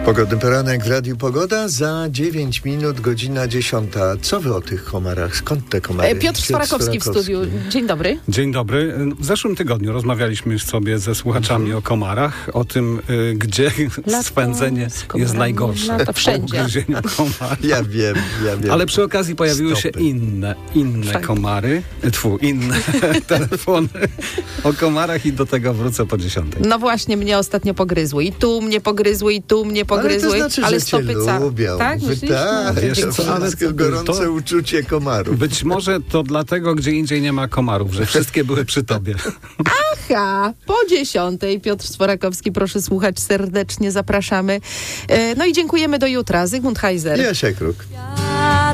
Pogodny poranek w Radiu Pogoda. Za 9 minut, godzina 10. Co wy o tych komarach? Skąd te komary? Piotr Swarakowski w studiu. Dzień dobry. Dzień dobry. W zeszłym tygodniu rozmawialiśmy sobie ze słuchaczami o komarach, o tym, gdzie spędzenie jest najgorsze. To wszędzie. O ugryzieniu komara. Ja wiem. Ale przy okazji pojawiły się inne komary, inne telefony o komarach i do tego wrócę po 10. No właśnie, mnie ostatnio pogryzły. I tu mnie pogryzły, i tu mnie pogryzły. Ale to znaczy, ale że cię lubią. Tak, myślisz? Tak, Wiesz co, ale gorące uczucie komarów. Być może to dlatego, gdzie indziej nie ma komarów, że wszystkie były przy tobie. Aha, po 10. Piotr Swarakowski, proszę słuchać serdecznie, zapraszamy. No i dziękujemy do jutra. Zygmunt Heiser. Jasia Kruk.